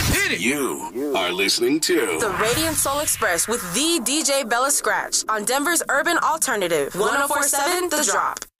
Hit it! You are listening to The Radiant Soul Express with the DJ Bella Scratch on Denver's Urban Alternative. 104.7 The Drop.